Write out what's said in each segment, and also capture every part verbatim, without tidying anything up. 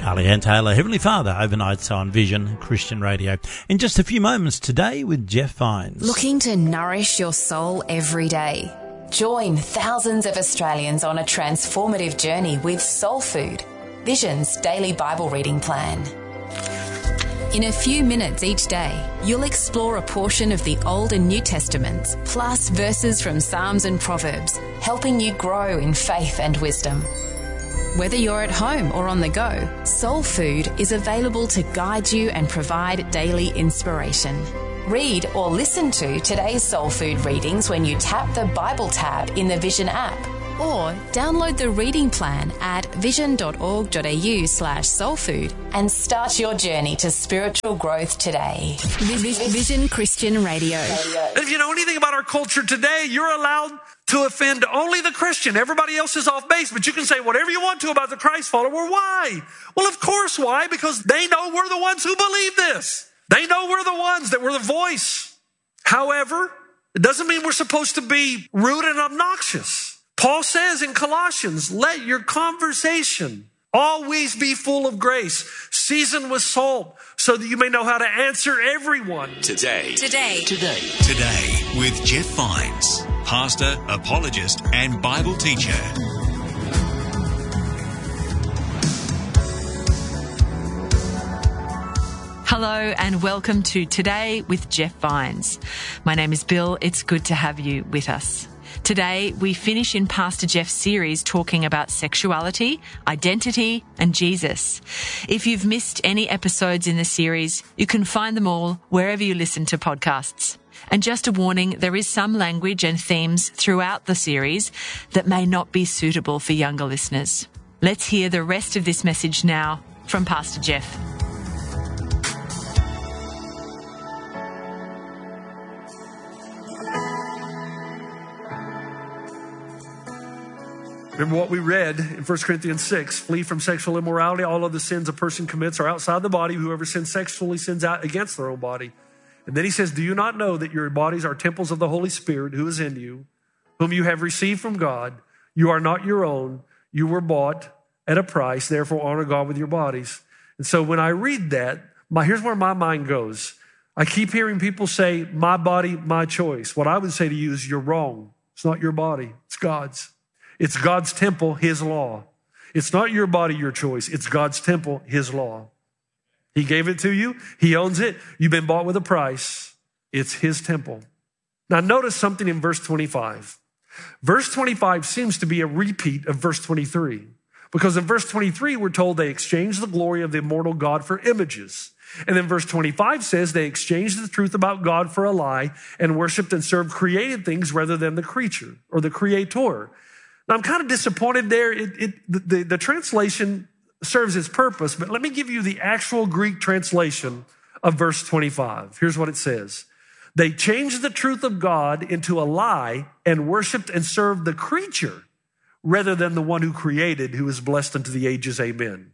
Carly Ann Taylor, Heavenly Father, overnight on Vision Christian Radio. In just a few moments today with Jeff Vines. Looking to nourish your soul every day? Join thousands of Australians on a transformative journey with Soul Food, Vision's daily Bible reading plan. In a few minutes each day, you'll explore a portion of the Old and New Testaments, plus verses from Psalms and Proverbs, helping you grow in faith and wisdom. Whether you're at home or on the go, Soul Food is available to guide you and provide daily inspiration. Read or listen to today's Soul Food readings when you tap the Bible tab in the Vision app, or download the reading plan at vision.org.au slash soulfood and start your journey to spiritual growth today. Vision Christian Radio. If you know anything about our culture today, you're allowed to offend only the Christian. Everybody else is off base, but you can say whatever you want to about the Christ follower. Why? Well, of course, why? Because they know we're the ones who believe this. They know we're the ones, that we're the voice. However, it doesn't mean we're supposed to be rude and obnoxious. Paul says in Colossians, let your conversation always be full of grace, seasoned with salt, so that you may know how to answer everyone. Today. Today. Today. Today with Jeff Vines, pastor, apologist, and Bible teacher. Hello and welcome to Today with Jeff Vines. My name is Bill. It's good to have you with us. Today, we finish in Pastor Jeff's series talking about sexuality, identity, and Jesus. If you've missed any episodes in the series, you can find them all wherever you listen to podcasts. And just a warning, there is some language and themes throughout the series that may not be suitable for younger listeners. Let's hear the rest of this message now from Pastor Jeff. Remember what we read in First Corinthians six, flee from sexual immorality. All of the sins a person commits are outside the body. Whoever sins sexually sins out against their own body. And then he says, do you not know that your bodies are temples of the Holy Spirit who is in you, whom you have received from God? You are not your own. You were bought at a price. Therefore, honor God with your bodies. And so when I read that, my, here's where my mind goes. I keep hearing people say, my body, my choice. What I would say to you is you're wrong. It's not your body. It's God's. It's God's temple, his law. It's not your body, your choice. It's God's temple, his law. He gave it to you. He owns it. You've been bought with a price. It's his temple. Now notice something in verse twenty-five. Verse twenty-five seems to be a repeat of verse twenty-three. Because in verse twenty-three, we're told they exchanged the glory of the immortal God for images. And then verse twenty-five says they exchanged the truth about God for a lie and worshiped and served created things rather than the creature or the creator. Now, I'm kind of disappointed there. It, it, the, the translation serves its purpose, but let me give you the actual Greek translation of verse twenty-five. Here's what it says. They changed the truth of God into a lie and worshiped and served the creature rather than the one who created, who is blessed unto the ages. Amen.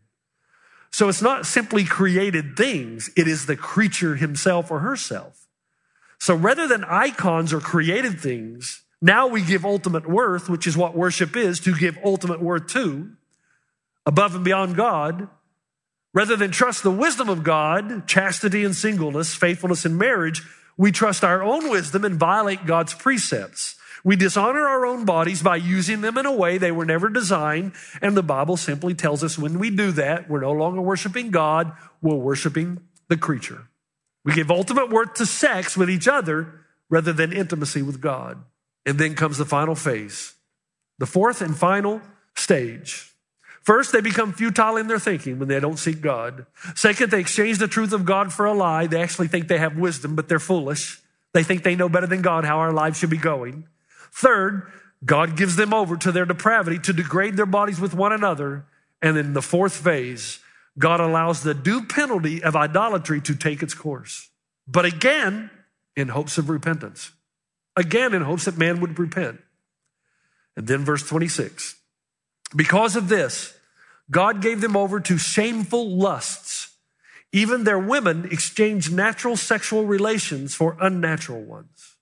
So it's not simply created things. It is the creature himself or herself. So rather than icons or created things, now we give ultimate worth, which is what worship is, to give ultimate worth to, above and beyond God. Rather than trust the wisdom of God, chastity and singleness, faithfulness in marriage, we trust our own wisdom and violate God's precepts. We dishonor our own bodies by using them in a way they were never designed, and the Bible simply tells us when we do that, we're no longer worshiping God, we're worshiping the creature. We give ultimate worth to sex with each other rather than intimacy with God. And then comes the final phase, the fourth and final stage. First, they become futile in their thinking when they don't seek God. Second, they exchange the truth of God for a lie. They actually think they have wisdom, but they're foolish. They think they know better than God how our lives should be going. Third, God gives them over to their depravity to degrade their bodies with one another. And in the fourth phase, God allows the due penalty of idolatry to take its course. But again, in hopes of repentance. Again, in hopes that man would repent. And then verse twenty-six. Because of this, God gave them over to shameful lusts. Even their women exchanged natural sexual relations for unnatural ones.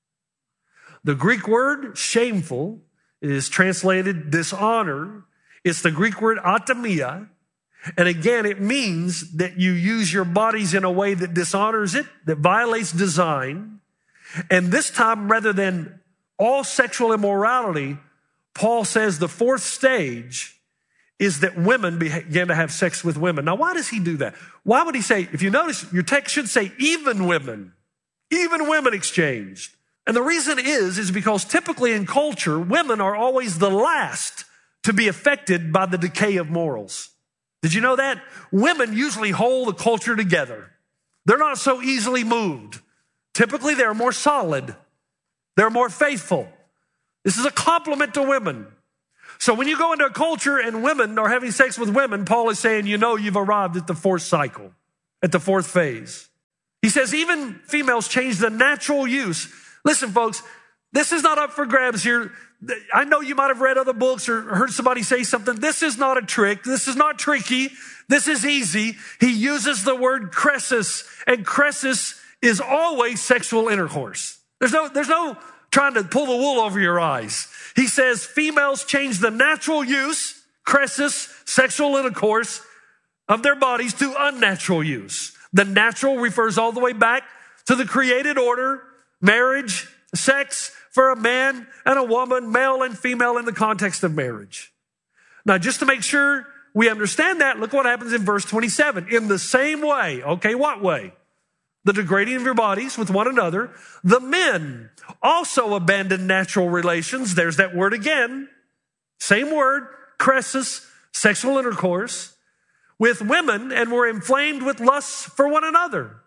The Greek word shameful is translated dishonor. It's the Greek word atamia. And again, it means that you use your bodies in a way that dishonors it, that violates design. And this time, rather than all sexual immorality, Paul says the fourth stage is that women begin to have sex with women. Now, why does he do that? Why would he say, if you notice, your text should say even women, even women exchanged. And the reason is, is because typically in culture, women are always the last to be affected by the decay of morals. Did you know that? Women usually hold the culture together. They're not so easily moved. Typically, they're more solid. They're more faithful. This is a compliment to women. So when you go into a culture and women are having sex with women, Paul is saying, you know, you've arrived at the fourth cycle, at the fourth phase. He says, even females change the natural use. Listen, folks, this is not up for grabs here. I know you might have read other books or heard somebody say something. This is not a trick. This is not tricky. This is easy. He uses the word cressus, and cressus is always sexual intercourse. There's no, there's no trying to pull the wool over your eyes. He says females change the natural use, cressus, sexual intercourse of their bodies to unnatural use. The natural refers all the way back to the created order, marriage, sex for a man and a woman, male and female in the context of marriage. Now, just to make sure we understand that, look what happens in verse twenty-seven. In the same way, okay, what way? The degrading of your bodies with one another. The men also abandon natural relations. There's that word again. Same word, cressus, sexual intercourse, with women, and were inflamed with lusts for one another.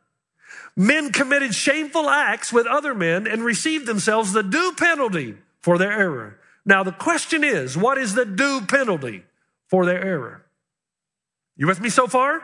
Men committed shameful acts with other men and received themselves the due penalty for their error. Now the question is, what is the due penalty for their error? You with me so far?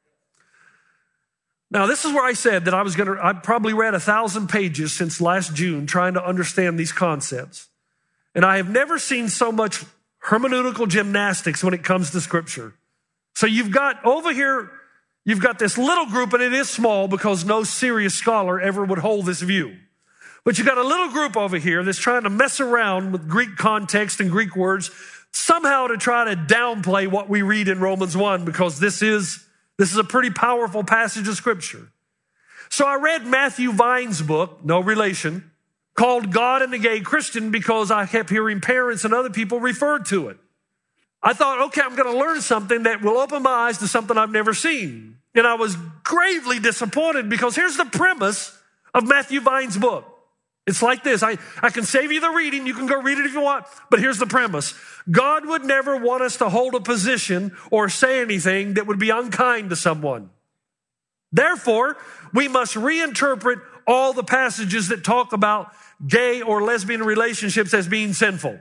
Now, this is where I said that I was going to, I probably read a thousand pages since last June trying to understand these concepts. And I have never seen so much hermeneutical gymnastics when it comes to Scripture. So you've got over here, you've got this little group, and it is small because no serious scholar ever would hold this view. But you've got a little group over here that's trying to mess around with Greek context and Greek words, somehow to try to downplay what we read in Romans one, because this is This is a pretty powerful passage of Scripture. So I read Matthew Vine's book, no relation, called God and the Gay Christian, because I kept hearing parents and other people refer to it. I thought, okay, I'm going to learn something that will open my eyes to something I've never seen. And I was gravely disappointed, because here's the premise of Matthew Vine's book. It's like this. I, I can save you the reading. You can go read it if you want. But here's the premise. God would never want us to hold a position or say anything that would be unkind to someone. Therefore, we must reinterpret all the passages that talk about gay or lesbian relationships as being sinful.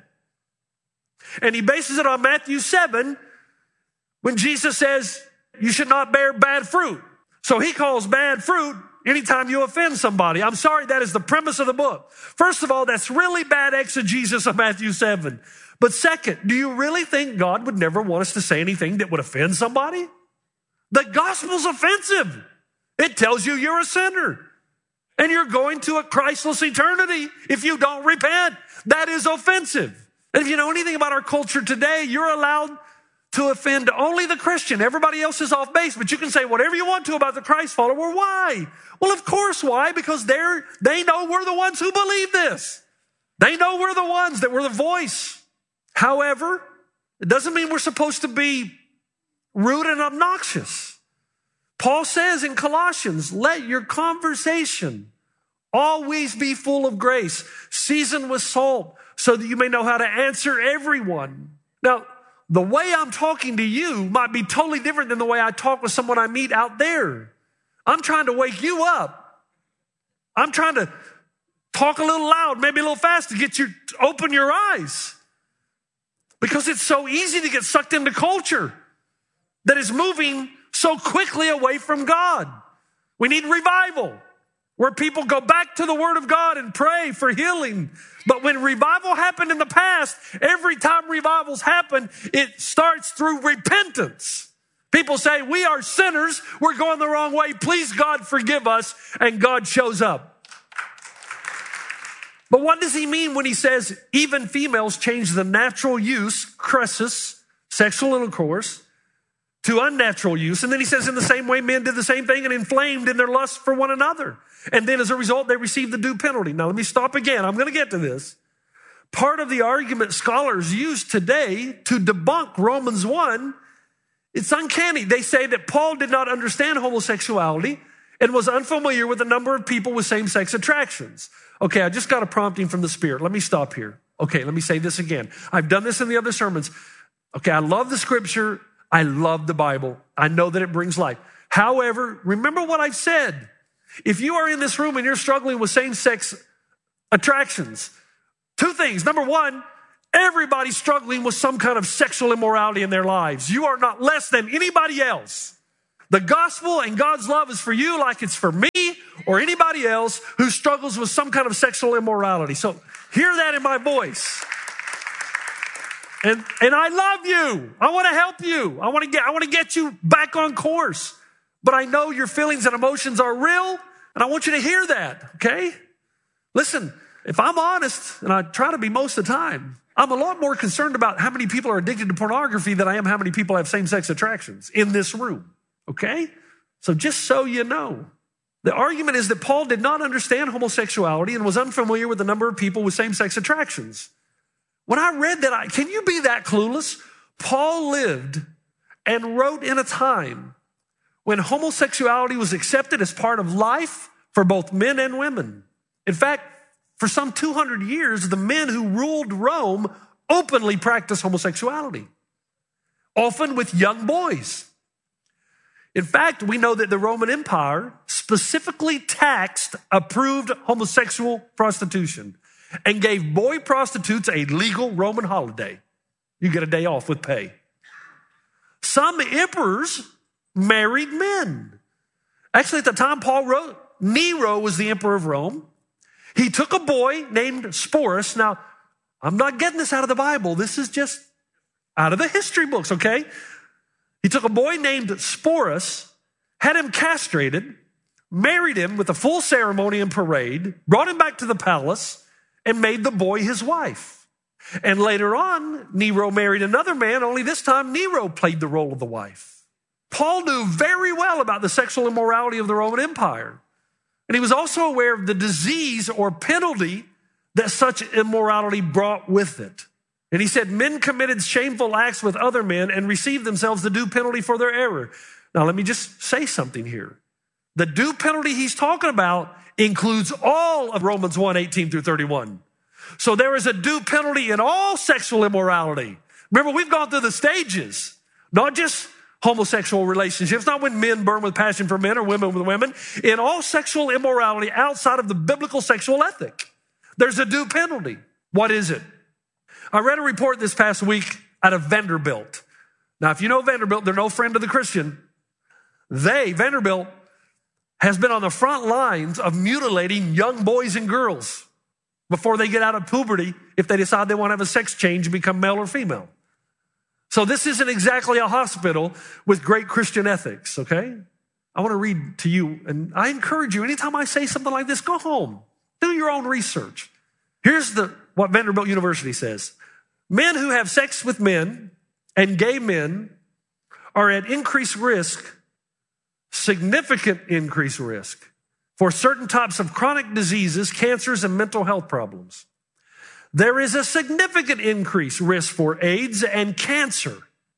And he bases it on Matthew seven, when Jesus says you should not bear bad fruit. So he calls bad fruit anytime you offend somebody. I'm sorry, that is the premise of the book. First of all, that's really bad exegesis of Matthew seven. But second, do you really think God would never want us to say anything that would offend somebody? The gospel's offensive. It tells you you're a sinner and you're going to a Christless eternity if you don't repent. That is offensive. And if you know anything about our culture today, you're allowed to offend only the Christian. Everybody else is off base, but you can say whatever you want to about the Christ follower. Why? Well, of course, why? Because they're, they know we're the ones who believe this. They know we're the ones, that we're the voice. However, it doesn't mean we're supposed to be rude and obnoxious. Paul says in Colossians, let your conversation always be full of grace, seasoned with salt, so that you may know how to answer everyone. Now, the way I'm talking to you might be totally different than the way I talk with someone I meet out there. I'm trying to wake you up. I'm trying to talk a little loud, maybe a little fast, to get you to open your eyes. Because it's so easy to get sucked into culture that is moving so quickly away from God. We need revival, where people go back to the Word of God and pray for healing. But when revival happened in the past, every time revivals happen, it starts through repentance. People say, we are sinners, we're going the wrong way, please God forgive us, and God shows up. But what does he mean when he says even females change the natural use, cressus, sexual intercourse, to unnatural use. And then he says in the same way, men did the same thing and inflamed in their lust for one another. And then as a result, they received the due penalty. Now let me stop again. I'm going to get to this. Part of the argument scholars use today to debunk Romans one, it's uncanny. They say that Paul did not understand homosexuality and was unfamiliar with a number of people with same-sex attractions. Okay, I just got a prompting from the Spirit. Let me stop here. Okay, let me say this again. I've done this in the other sermons. Okay, I love the Scripture. I love the Bible. I know that it brings life. However, remember what I've said. If you are in this room and you're struggling with same-sex attractions, two things. Number one, everybody's struggling with some kind of sexual immorality in their lives. You are not less than anybody else. The gospel and God's love is for you like it's for me or anybody else who struggles with some kind of sexual immorality. So hear that in my voice. And, and I love you. I want to help you. I want to get, I want to get you back on course. But I know your feelings and emotions are real, and I want you to hear that, okay? Listen, if I'm honest, and I try to be most of the time, I'm a lot more concerned about how many people are addicted to pornography than I am how many people have same-sex attractions in this room, okay? So just so you know, the argument is that Paul did not understand homosexuality and was unfamiliar with the number of people with same-sex attractions. When I read that, I, can you be that clueless? Paul lived and wrote in a time when homosexuality was accepted as part of life for both men and women. In fact, for some two hundred years, the men who ruled Rome openly practiced homosexuality, often with young boys. In fact, we know that the Roman Empire specifically taxed approved homosexual prostitution and gave boy prostitutes a legal Roman holiday. You get a day off with pay. Some emperors married men. Actually, at the time Paul wrote, Nero was the emperor of Rome. He took a boy named Sporus. Now, I'm not getting this out of the Bible. This is just out of the history books, okay? He took a boy named Sporus, had him castrated, married him with a full ceremony and parade, brought him back to the palace, and made the boy his wife. And later on, Nero married another man, only this time Nero played the role of the wife. Paul knew very well about the sexual immorality of the Roman Empire. And he was also aware of the disease or penalty that such immorality brought with it. And he said, men committed shameful acts with other men and received themselves the due penalty for their error. Now, let me just say something here. The due penalty he's talking about includes all of Romans one, eighteen through thirty-one. So there is a due penalty in all sexual immorality. Remember, we've gone through the stages, not just homosexual relationships, not when men burn with passion for men or women with women. In all sexual immorality outside of the biblical sexual ethic, there's a due penalty. What is it? I read a report this past week out of Vanderbilt. Now, if you know Vanderbilt, they're no friend of the Christian. They, Vanderbilt, has been on the front lines of mutilating young boys and girls before they get out of puberty if they decide they want to have a sex change and become male or female. So this isn't exactly a hospital with great Christian ethics, okay? I want to read to you, and I encourage you, anytime I say something like this, go home. Do your own research. Here's the what Vanderbilt University says. Men who have sex with men and gay men are at increased risk, significant increased risk, for certain types of chronic diseases, cancers, and mental health problems. There is a significant increased risk for AIDS and cancer.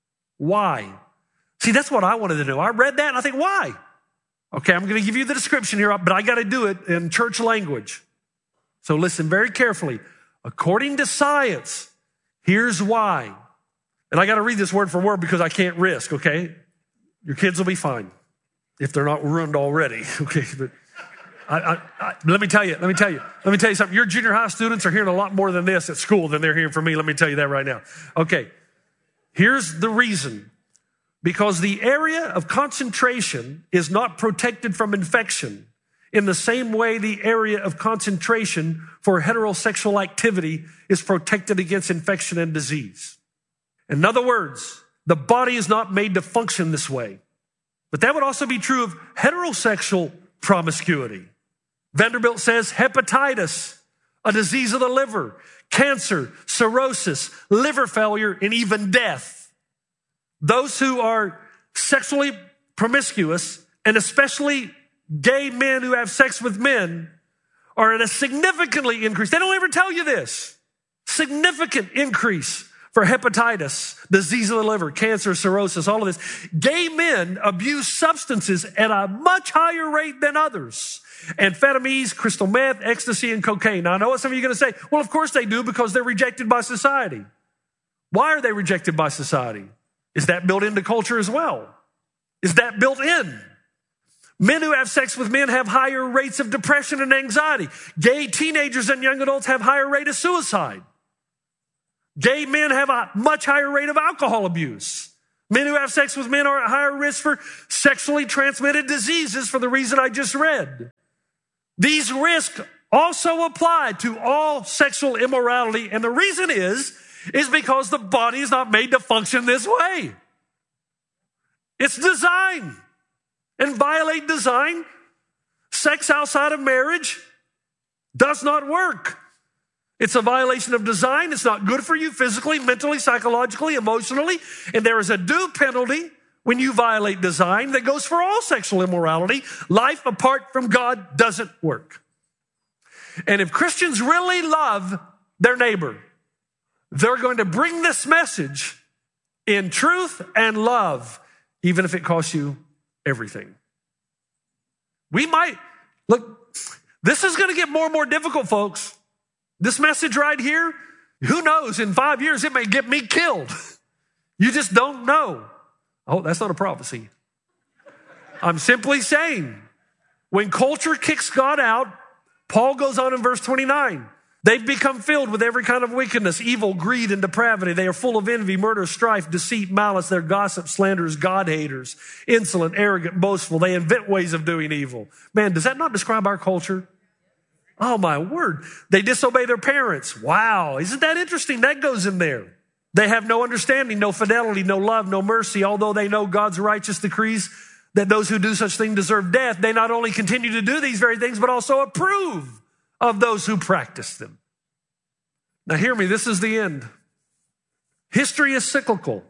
Why? See, that's what I wanted to know. I read that and I think, why? Okay, I'm going to give you the description here, but I got to do it in church language. So listen very carefully. According to science, here's why. And I got to read this word for word because I can't risk, okay? Your kids will be fine if they're not ruined already, okay? But I, I, I, let me tell you, let me tell you, let me tell you something. Your junior high students are hearing a lot more than this at school than they're hearing from me. Let me tell you that right now. Okay, here's the reason. Because the area of concentration is not protected from infection in the same way the area of concentration for heterosexual activity is protected against infection and disease. In other words, the body is not made to function this way. But that would also be true of heterosexual promiscuity. Vanderbilt says hepatitis, a disease of the liver, cancer, cirrhosis, liver failure, and even death. Those who are sexually promiscuous, and especially gay men who have sex with men, are at a significantly increase. They don't ever tell you this. Significant increase for hepatitis, disease of the liver, cancer, cirrhosis, all of this. Gay men abuse substances at a much higher rate than others. Amphetamines, crystal meth, ecstasy, and cocaine. Now, I know what some of you are going to say. Well, of course they do, because they're rejected by society. Why are they rejected by society? Is that built into culture as well? Is that built in? Men who have sex with men have higher rates of depression and anxiety. Gay teenagers and young adults have higher rate of suicide. Gay men have a much higher rate of alcohol abuse. Men who have sex with men are at higher risk for sexually transmitted diseases for the reason I just read. These risks also apply to all sexual immorality, and the reason is, is because the body is not made to function this way. It's design. And violate design, sex outside of marriage does not work. It's a violation of design. It's not good for you physically, mentally, psychologically, emotionally. And there is a due penalty when you violate design that goes for all sexual immorality. Life apart from God doesn't work. And if Christians really love their neighbor, they're going to bring this message in truth and love, even if it costs you everything. We might, look, this is going to get more and more difficult, folks. This message right here, who knows, in five years it may get me killed. You just don't know. Oh, that's not a prophecy. I'm simply saying, when culture kicks God out, Paul goes on in verse twenty-nine. They've become filled with every kind of wickedness, evil, greed, and depravity. They are full of envy, murder, strife, deceit, malice. They're gossips, slanderers, God-haters, insolent, arrogant, boastful. They invent ways of doing evil. Man, does that not describe our culture? Oh, my word. They disobey their parents. Wow, isn't that interesting? That goes in there. They have no understanding, no fidelity, no love, no mercy. Although they know God's righteous decrees that those who do such things deserve death, they not only continue to do these very things, but also approve of those who practice them. Now hear me, this is the end. History is cyclical.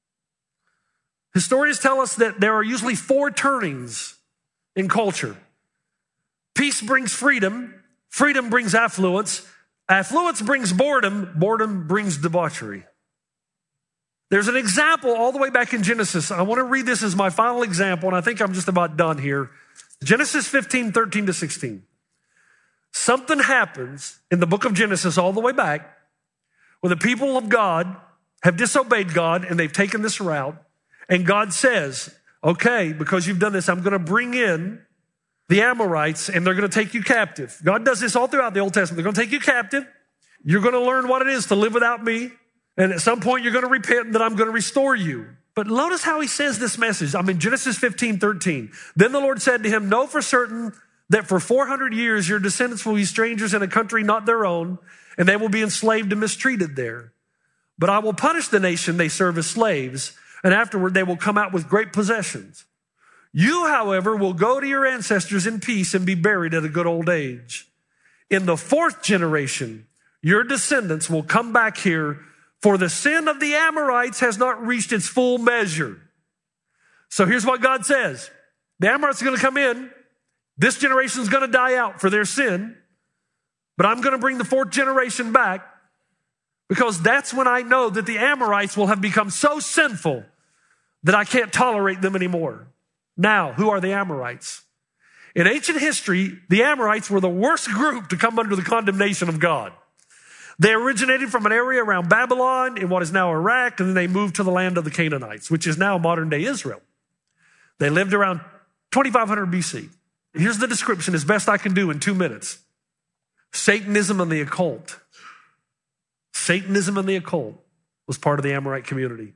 Historians tell us that there are usually four turnings in culture. Peace brings freedom. Freedom brings affluence. Affluence brings boredom. Boredom brings debauchery. There's an example all the way back in Genesis. I want to read this as my final example, and I think I'm just about done here. Genesis fifteen, thirteen to sixteen. Something happens in the book of Genesis all the way back when the people of God have disobeyed God and they've taken this route. And God says, okay, because you've done this, I'm going to bring in the Amorites and they're going to take you captive. God does this all throughout the Old Testament. They're going to take you captive. You're going to learn what it is to live without me. And at some point you're going to repent and then I'm going to restore you. But notice how he says this message. I'm in Genesis fifteen, thirteen. Then the Lord said to him, know for certain that for four hundred years your descendants will be strangers in a country not their own, and they will be enslaved and mistreated there. But I will punish the nation they serve as slaves, and afterward they will come out with great possessions. You, however, will go to your ancestors in peace and be buried at a good old age. In the fourth generation, your descendants will come back here, for the sin of the Amorites has not reached its full measure. So here's what God says. The Amorites are going to come in. This generation is going to die out for their sin, but I'm going to bring the fourth generation back because that's when I know that the Amorites will have become so sinful that I can't tolerate them anymore. Now, who are the Amorites? In ancient history, the Amorites were the worst group to come under the condemnation of God. They originated from an area around Babylon in what is now Iraq, and then they moved to the land of the Canaanites, which is now modern-day Israel. They lived around twenty-five hundred B C. Here's the description as best I can do in two minutes. Satanism and the occult. Satanism and the occult was part of the Amorite community.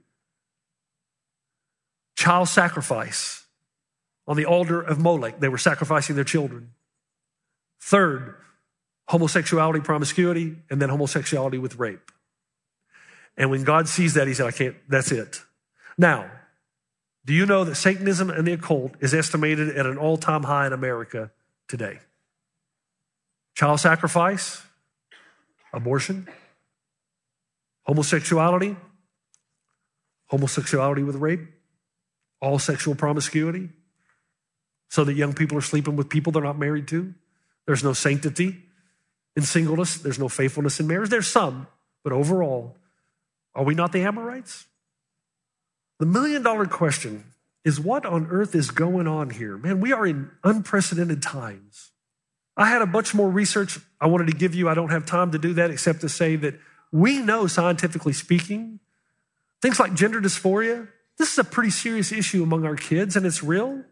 Child sacrifice. On the altar of Molech, they were sacrificing their children. Third, homosexuality, promiscuity, and then homosexuality with rape. And when God sees that, he said, I can't, that's it. Now, do you know that Satanism and the occult is estimated at an all-time high in America today? Child sacrifice, abortion, homosexuality, homosexuality with rape, all sexual promiscuity so that young people are sleeping with people they're not married to. There's no sanctity in singleness. There's no faithfulness in marriage. There's some, but overall, are we not the Amorites? The million dollar question is, what on earth is going on here? Man, we are in unprecedented times. I had a bunch more research I wanted to give you. I don't have time to do that except to say that we know, scientifically speaking, things like gender dysphoria, this is a pretty serious issue among our kids, and it's real.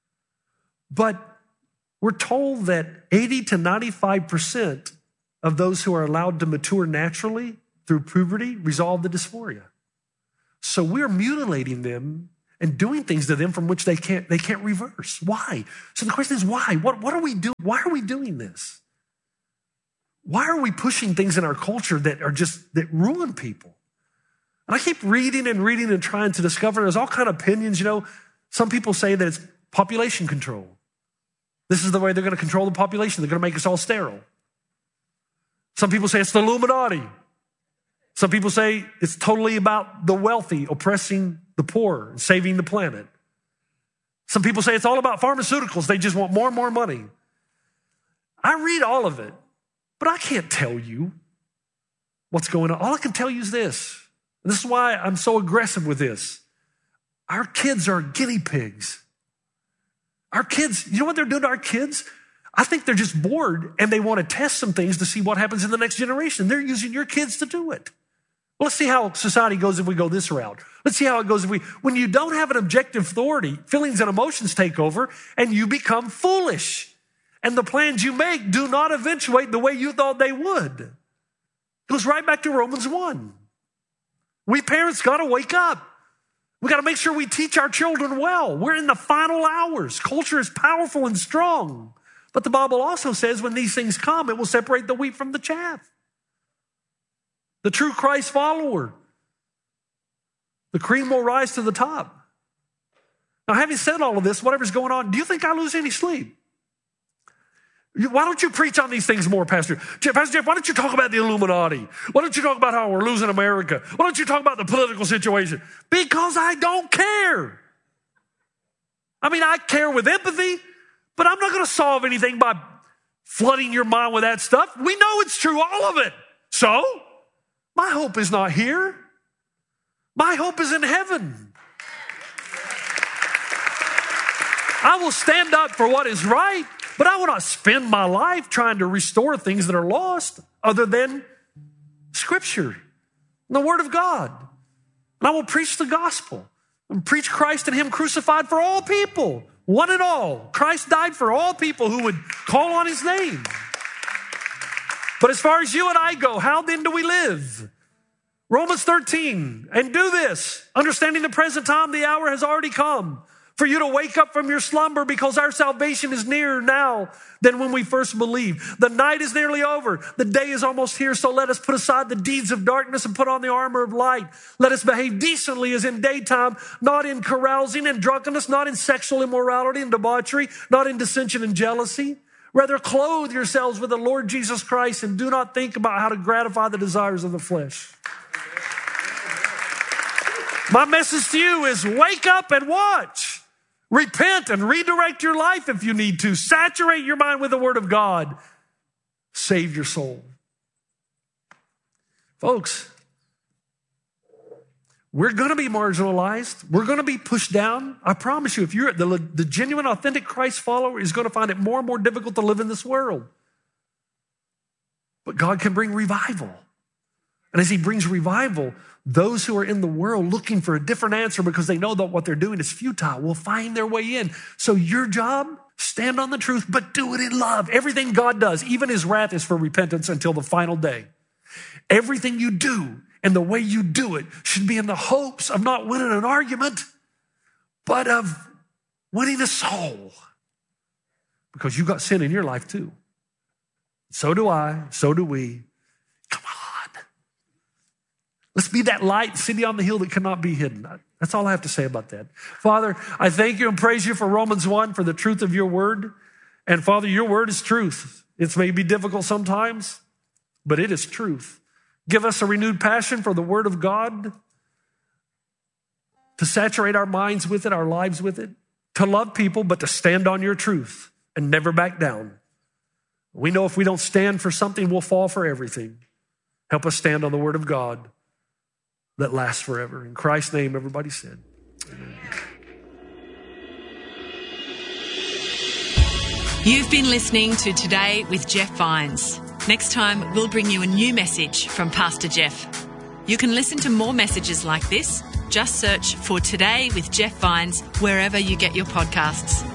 But we're told that eighty to ninety-five percent of those who are allowed to mature naturally through puberty resolve the dysphoria. So we're mutilating them and doing things to them from which they can't, they can't reverse. Why? So the question is, why? What, what are we doing? Why are we doing this? Why are we pushing things in our culture that are just, that ruin people? And I keep reading and reading and trying to discover. There's all kind of opinions. You know, some people say that it's population control. This is the way they're going to control the population. They're going to make us all sterile. Some people say it's the Illuminati. Some people say it's totally about the wealthy oppressing the poor and saving the planet. Some people say it's all about pharmaceuticals. They just want more and more money. I read all of it, but I can't tell you what's going on. All I can tell you is this. And this is why I'm so aggressive with this. Our kids are guinea pigs. Our kids, you know what they're doing to our kids? I think they're just bored and they want to test some things to see what happens in the next generation. They're using your kids to do it. Well, let's see how society goes if we go this route. Let's see how it goes if we, when you don't have an objective authority, feelings and emotions take over and you become foolish. And the plans you make do not eventuate the way you thought they would. It goes right back to Romans one. We parents got to wake up. We got to make sure we teach our children well. We're in the final hours. Culture is powerful and strong. But the Bible also says when these things come, it will separate the wheat from the chaff. The true Christ follower, the cream will rise to the top. Now, having said all of this, whatever's going on, do you think I lose any sleep? Why don't you preach on these things more, Pastor Jeff? Pastor Jeff, why don't you talk about the Illuminati? Why don't you talk about how we're losing America? Why don't you talk about the political situation? Because I don't care. I mean, I care with empathy, but I'm not going to solve anything by flooding your mind with that stuff. We know it's true, all of it. So, my hope is not here. My hope is in heaven. I will stand up for what is right. But I will not spend my life trying to restore things that are lost other than Scripture and the Word of God. And I will preach the gospel and preach Christ and Him crucified for all people, one and all. Christ died for all people who would call on His name. But as far as you and I go, how then do we live? Romans thirteen, and do this, understanding the present time, the hour has already come for you to wake up from your slumber, because our salvation is nearer now than when we first believed. The night is nearly over. The day is almost here. So let us put aside the deeds of darkness and put on the armor of light. Let us behave decently as in daytime, not in carousing and drunkenness, not in sexual immorality and debauchery, not in dissension and jealousy. Rather, clothe yourselves with the Lord Jesus Christ and do not think about how to gratify the desires of the flesh. My message to you is wake up and watch. Repent and redirect your life if you need to. Saturate your mind with the Word of God. Save your soul. Folks, we're going to be marginalized. We're going to be pushed down. I promise you, if you're the, the genuine, authentic Christ follower is going to find it more and more difficult to live in this world. But God can bring revival. And as He brings revival, those who are in the world looking for a different answer because they know that what they're doing is futile will find their way in. So your job, stand on the truth, but do it in love. Everything God does, even His wrath, is for repentance until the final day. Everything you do and the way you do it should be in the hopes of not winning an argument, but of winning a soul. Because you've got sin in your life too. So do I, so do we. Come on. Let's be that light city on the hill that cannot be hidden. That's all I have to say about that. Father, I thank you and praise you for Romans one, for the truth of your word. And Father, your word is truth. It may be difficult sometimes, but it is truth. Give us a renewed passion for the word of God. to saturate our minds with it, our lives with it, to love people, but to stand on your truth and never back down. We know if we don't stand for something, we'll fall for everything. Help us stand on the word of God that lasts forever. In Christ's name, everybody said, amen. You've been listening to Today with Jeff Vines. Next time, we'll bring you a new message from Pastor Jeff. You can listen to more messages like this. Just search for Today with Jeff Vines wherever you get your podcasts.